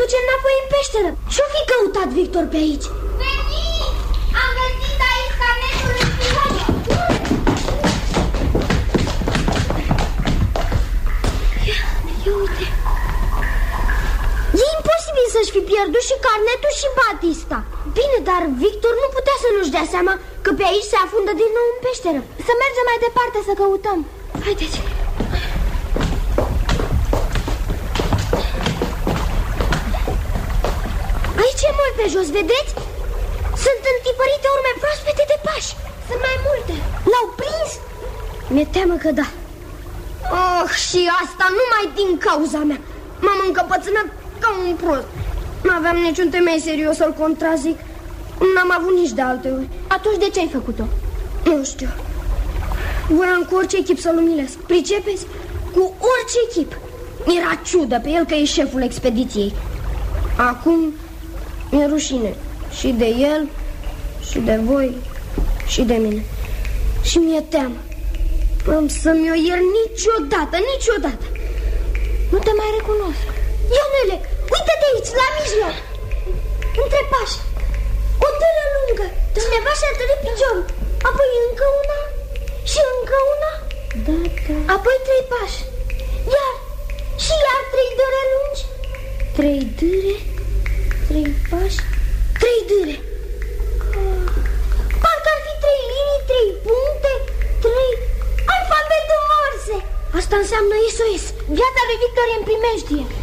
duce înapoi în peșteră. Ce-o fi căutat Victor pe aici? Veniți! Am găsit aici carnetul lui Pihăie. Ia uite. E imposibil să-și fi pierdut și carnetul și Batista. Bine, dar Victor nu putea să nu-și dea seama că pe aici se afundă din nou în peșteră. Să mergem mai departe să căutăm. Haideți. Aici e mult pe jos, vedeți? Sunt întipărite urme proaspete de pași. Sunt mai multe. L-au prins? Mi-e teamă că da. Oh, și asta numai din cauza mea. M-am încăpățânat ca un prost. Nu aveam niciun temei serios să-l contrazic. N-am avut nici de alte ori. Atunci de ce ai făcut-o? Nu știu. Voiam cu orice echip să-l umilesc. Pricepeți? Cu orice echip. Mi-era ciudă pe el că e șeful expediției. Acum mi-e rușine. Și de el, și de voi, și de mine. Și mi-e teamă. Am să-mi o iert niciodată, niciodată. Nu te mai recunosc. Ionele, uite-te aici, la mijloc. Între pași. O târă lungă. Da. Cineva și-a tărit piciorul. Apoi încă una și încă una. Da. Apoi 3 pași. Iar și iar 3 dâre lungi. 3 dâre, 3 pași, 3 dâre. Parcă ar fi 3 linii, 3 puncte, 3 alfabete morse. Asta înseamnă SOS. Viața lui Victor e în primejdie.